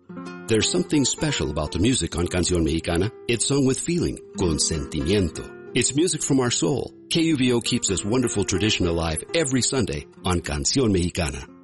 There's something special about the music on Canción Mexicana. It's sung with feeling, con sentimiento. It's music from our soul. KUVO keeps this wonderful tradition alive every Sunday on Canción Mexicana.